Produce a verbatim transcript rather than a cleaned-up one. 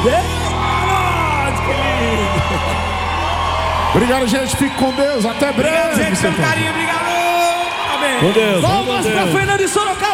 Obrigado, gente. Fique com Deus. Até breve. Obrigado, gente. Seu carinho. Obrigado. Amém. Com Deus. Palmas pra Fernando de Sorocaba.